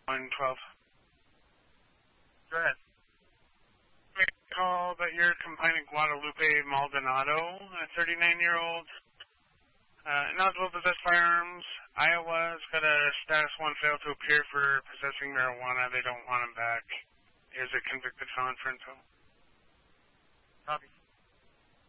112. Go ahead. Call that you're complaining Guadalupe Maldonado, a 39-year-old, ineligible to possess firearms. Iowa's got a status 1 fail to appear for possessing marijuana. They don't want him back. He is a convicted felon for info. Copy.